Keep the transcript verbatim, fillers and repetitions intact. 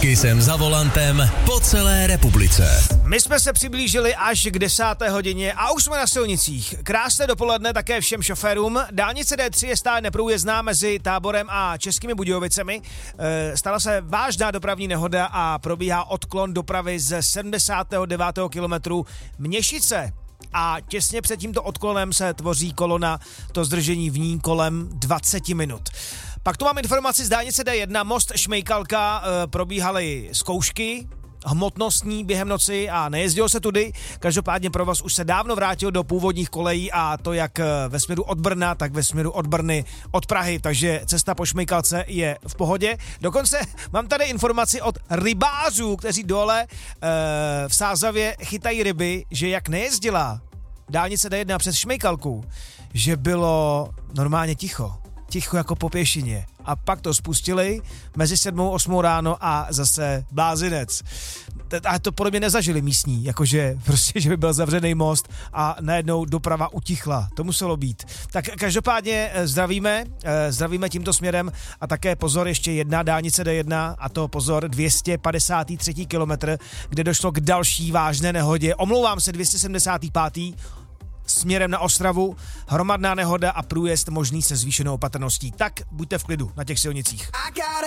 Kissem za volantem po celé republice. My jsme se přiblížili až k desáté hodině a už jsme na silnicích. Krásné dopoledne také všem šoférům. Dálnice D tři je stále neprůjezdná mezi Táborem a Českými Budějovicemi. E, stala se vážná dopravní nehoda a probíhá odklon dopravy ze sedmdesátého devátého kilometru Měšice. A těsně před tímto odklonem se tvoří kolona, to zdržení v ní kolem dvacet minut. Pak tu mám informaci z dálnice D jedna, most Šmejkalka, e, probíhaly zkoušky hmotnostní během noci a nejezdilo se tudy. Každopádně provoz už se dávno vrátil do původních kolejí a to jak ve směru od Brna, tak ve směru od Brny od Prahy, takže cesta po Šmejkalce je v pohodě. Dokonce mám tady informaci od rybářů, kteří dole e, v Sázavě chytají ryby, že jak nejezdila dálnice D jedna přes Šmejkalku, že bylo normálně ticho. Ticho jako po pěšině. A pak to spustili mezi sedmou a osmou ráno a zase blázinec. A to podobně nezažili místní, jakože prostě, že by byl zavřený most a najednou doprava utichla. To muselo být. Tak každopádně zdravíme, zdravíme tímto směrem a také pozor, ještě jedna dálnice D jedna a to pozor dvě stě padesát tři kilometr, kde došlo k další vážné nehodě. Omlouvám se, dvě stě sedmdesát pět směrem na Ostravu, hromadná nehoda a průjezd možný se zvýšenou opatrností. Tak buďte v klidu na těch silnicích.